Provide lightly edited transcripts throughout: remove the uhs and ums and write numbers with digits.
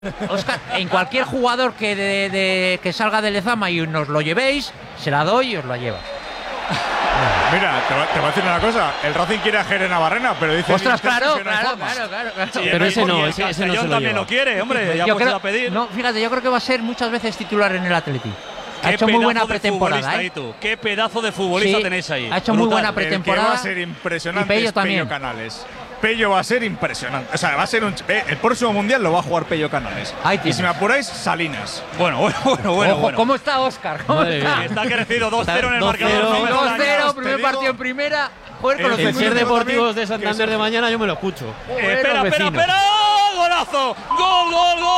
Oscar, en cualquier jugador que salga de Lezama y nos lo llevéis, se la doy y os la lleva. Mira, te voy a decir una cosa. El Racing quiere a Jere Navarrena, pero dice… ¡Ostras, claro! Sí, pero ese no se lo también lo quiere, hombre. Ya puedes a pedir. No, fíjate, yo creo que va a ser muchas veces titular en el Atleti. Ha hecho muy buena pretemporada, Qué pedazo de futbolista tenéis ahí. Ha hecho muy buena pretemporada. Va a ser impresionante. Y Pello también. Canales. Pello va a ser impresionante. O sea, va a ser el próximo mundial lo va a jugar Pello Canales. Y si me apuráis, Salinas. Bueno. ¿Cómo está Oscar? ¿Cómo está? Está crecido 2-0 en el marcador. 2-0, primer partido en primera. Joder, con los Ser Deportivos de Santander de mañana yo me lo escucho. Espera. ¡Golazo! ¡Gol!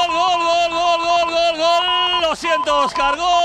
Lo siento, Oscar. ¡Gol!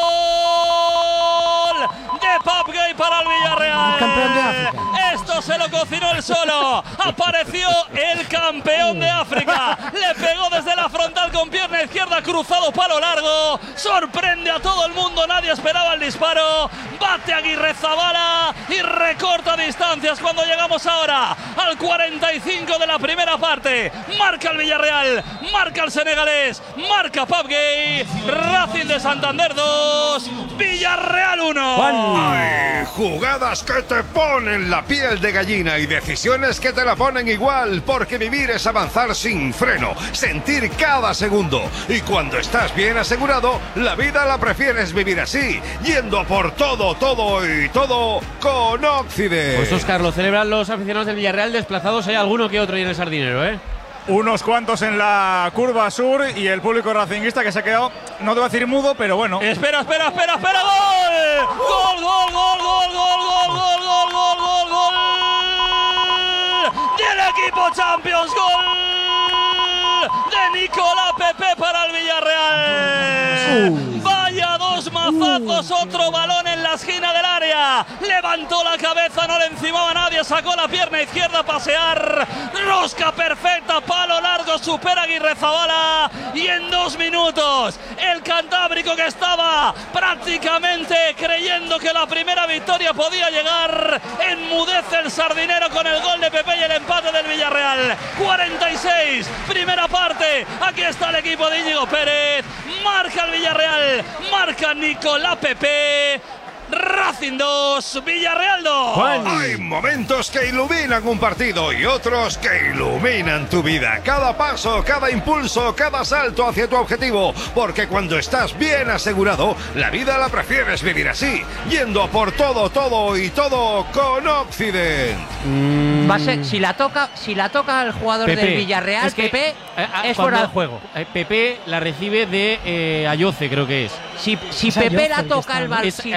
De Pape Gueye para el Villarreal. Campeón de África. Esto se lo cocinó él solo. Apareció el campeón de África. Le pegó desde la frontal con pierna izquierda, cruzado palo largo. Sorprende a todo el mundo. Nadie esperaba el disparo. Bate Aguirrezabala y recorta distancias cuando llegamos ahora al 45 de la primera parte. Marca el Villarreal, marca el senegalés, marca Pape Gueye. Racing de Santander 2, Villarreal 1. ¡Ay! Jugadas que te ponen la piel de gallina y decisiones que te la ponen igual, porque vivir es avanzar sin freno, sentir cada segundo. Y cuando estás bien asegurado, la vida la prefieres vivir así, yendo a por todo y todo con Occident. Pues Óscar, lo celebran los aficionados del Villarreal desplazados. Hay alguno que otro ahí en el Sardinero, ¿eh? Unos cuantos en la curva sur y el público racinguista que se ha quedado, no te voy a decir mudo, pero bueno. Espera, ¡gol! Del equipo Champions, gol de Nicolás Pepe para el Villarreal. Vaya dos mazazos, otro balón en la esquina del área. Levantó la cabeza, no le encimaba a nadie, sacó la pierna izquierda a pasear. Rosca perfecta, palo largo, supera Aguirrezabala. Y en 2 minutos, el cantábrico que estaba prácticamente creyendo que la primera victoria podía llegar, enmudece el sardinero con el gol de Pepe y el empate del Villarreal. 46, primera parte. Aquí está el equipo de Íñigo Pérez. Marca el Villarreal, marca Nicolás Pepe. Racing 2, Villarreal 2. Hay momentos que iluminan un partido y otros que iluminan tu vida. Cada paso, cada impulso, cada salto hacia tu objetivo. Porque cuando estás bien asegurado, la vida la prefieres vivir así, yendo a por todo y todo con Occident. Va a ser, si la toca el jugador del Villarreal, es que, Pepe es fuera de juego. Pepe la recibe de Ayoce, creo que es. Si Pepe la toca el balón, si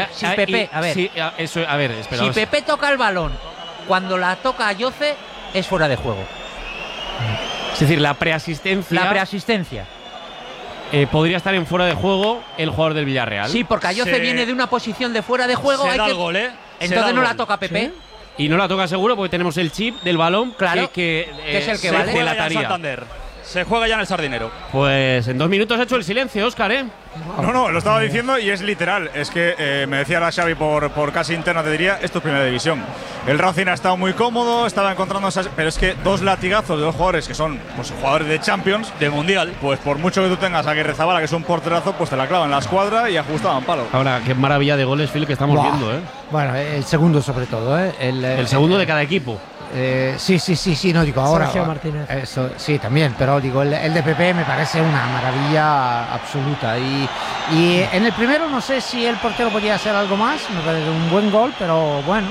Pepe toca el balón cuando la toca Ayoce, es fuera de juego. Es decir, la preasistencia. Podría estar en fuera de juego el jugador del Villarreal. Sí, porque Ayoce viene de una posición de fuera de juego. Entonces no la toca Pepe. ¿Sí? Y no la toca seguro porque tenemos el chip del balón, claro, que es el que vale. Se juega ya en el Sardinero. Pues en 2 minutos ha hecho el silencio, Óscar, ¿eh? No, lo estaba diciendo y es literal. Es que me decía la Xavi por casi interna, te diría, esto es primera división. El Racing ha estado muy cómodo, estaba encontrando esas… Pero es que 2 latigazos de 2 jugadores que son pues, jugadores de Champions, de Mundial, pues por mucho que tú tengas a Aguirrezabala, que es un porterazo, pues te la clavan en la escuadra y ajustaban palo. Ahora, qué maravilla de goles, Phil, que estamos viendo, ¿eh? Bueno, el segundo sobre todo, ¿eh? El segundo de cada equipo. Sí, no digo ahora. Sergio Martínez. Eso, sí, también, pero digo, el de Pepe me parece una maravilla absoluta. Y en el primero no sé si el portero podía hacer algo más, me parece un buen gol, pero bueno,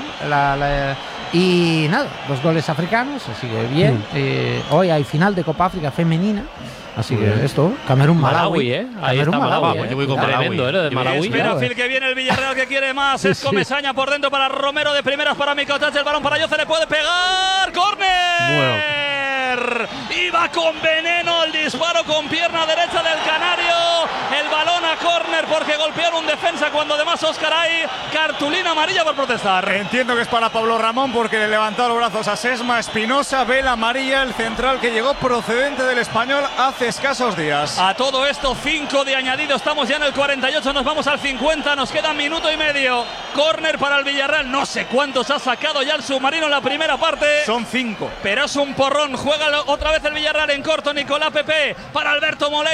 y nada, 2 goles africanos, así que bien. Hoy hay final de Copa África femenina. Así que esto, Camerún-Malawi, Ahí está Malawi. Yo voy con tremendo, de Malawi. Espera, Phil, que viene el Villarreal que quiere más. Es Comesaña por dentro para Romero, de primeras para Micotach. El balón para Ayoce, le puede pegar. ¡Córner! Y va con veneno el disparo con pierna derecha del canario. El balón a córner. córner porque golpearon un defensa cuando además Óscar hay cartulina amarilla por protestar. Entiendo que es para Pablo Ramón porque le levantó los brazos a Sesma Espinosa. Ve la amarilla, el central que llegó procedente del Español hace escasos días. A todo esto, 5 de añadido. Estamos ya en el 48, nos vamos al 50. Nos queda minuto y medio. Córner para el Villarreal. No sé cuántos ha sacado ya el submarino en la primera parte. Son 5. Pero es un porrón. Juega otra vez el Villarreal en corto. Nicolás Pepe para Alberto Moleiro.